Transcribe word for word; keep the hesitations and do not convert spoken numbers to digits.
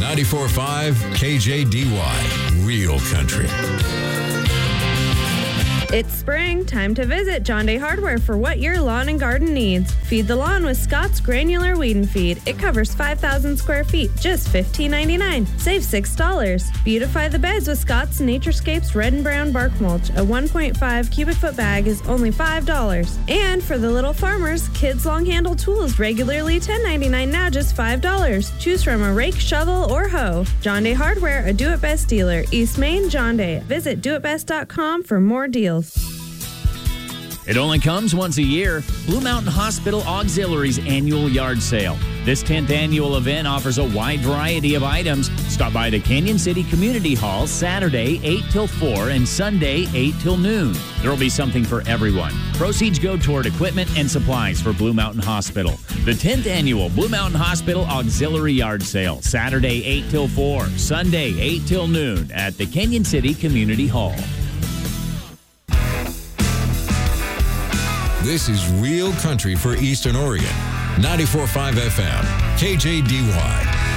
ninety-four point five K J D Y, Real Country. It's spring, time to visit John Day Hardware for what your lawn and garden needs. Feed the lawn with Scott's Granular Weed and Feed. It covers five thousand square feet, just fifteen ninety-nine. Save six dollars. Beautify the beds with Scott's Naturescapes Red and Brown Bark Mulch. A one point five cubic foot bag is only five dollars. And for the little farmers, Kids Long Handle Tools, regularly ten ninety-nine, now just five dollars. Choose from a rake, shovel, or hoe. John Day Hardware, a Do It Best dealer. East Main, John Day. Visit do it best dot com for more deals. It only comes once a year. Blue Mountain Hospital Auxiliary's annual yard sale. This tenth annual event offers a wide variety of items. Stop by the Canyon City Community Hall Saturday eight till four and Sunday eight till noon. There will be something for everyone. Proceeds go toward equipment and supplies for Blue Mountain Hospital. The tenth annual Blue Mountain Hospital Auxiliary Yard Sale, Saturday eight till four, Sunday eight till noon at the Canyon City Community Hall. This is Real Country for Eastern Oregon. ninety-four point five F M, K J D Y.